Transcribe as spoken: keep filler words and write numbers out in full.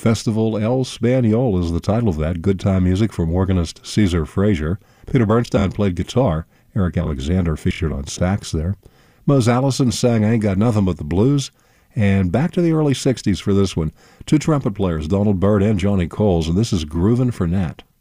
Festival El Spaniol is the title of that. Good time music from organist Caesar Frazier. Peter Bernstein played guitar. Eric Alexander featured on sax there. Mose Allison sang I Ain't Got Nothing But the Blues. And back to the early sixties for this one. Two trumpet players, Donald Byrd and Johnny Coles, and this is Groovin' for Nat.